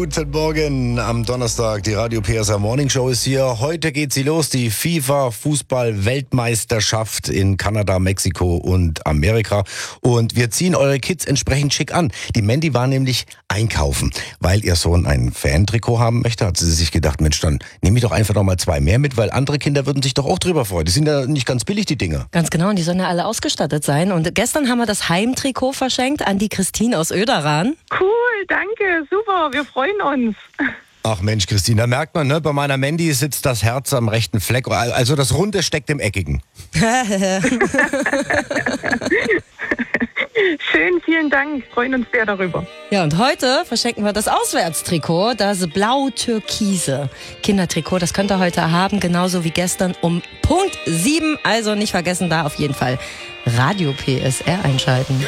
Guten Morgen am Donnerstag. Die Radio PSR Morning Show ist hier. Heute geht sie los, die FIFA-Fußball-Weltmeisterschaft in Kanada, Mexiko und Amerika. Und wir ziehen eure Kids entsprechend schick an. Die Mandy war nämlich einkaufen. Weil ihr Sohn ein Fan-Trikot haben möchte, hat sie sich gedacht, Mensch, dann nehme ich doch einfach noch mal 2 mehr mit, weil andere Kinder würden sich doch auch drüber freuen. Die sind ja nicht ganz billig, die Dinger. Ganz genau, und die sollen ja alle ausgestattet sein. Und gestern haben wir das Heimtrikot verschenkt an die Christine aus Öderan. Cool, danke, super, wir freuen uns. Ach Mensch, Christine, da merkt man, ne, bei meiner Mandy sitzt das Herz am rechten Fleck. Also das Runde steckt im Eckigen. Schön, vielen Dank, freuen uns sehr darüber. Ja, und heute verschenken wir das Auswärtstrikot, das blau-türkise Kindertrikot. Das könnt ihr heute haben, genauso wie gestern um Punkt 7. Also nicht vergessen, da auf jeden Fall Radio PSR einschalten.